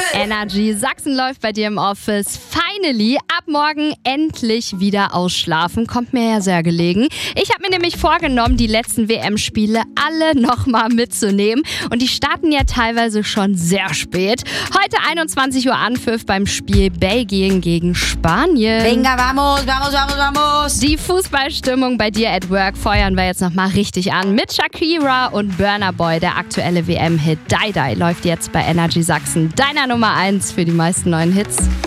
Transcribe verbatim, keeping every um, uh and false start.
Energy Sachsen läuft bei dir im Office. Finally, ab morgen endlich wieder ausschlafen. Kommt mir ja sehr gelegen. Ich habe mir nämlich vorgenommen, die letzten W M-Spiele alle nochmal mitzunehmen. Und die starten ja teilweise schon sehr spät. Heute einundzwanzig Uhr Anpfiff beim Spiel Belgien gegen Spanien. Venga, vamos, vamos, vamos, vamos. Die Fußballstimmung bei dir at Work feuern wir jetzt nochmal richtig an. Mit Shakira und Burna Boy. Der aktuelle W M-Hit Die Die läuft jetzt bei Energy Sachsen. Deiner Nummer eins für die meisten neuen Hits.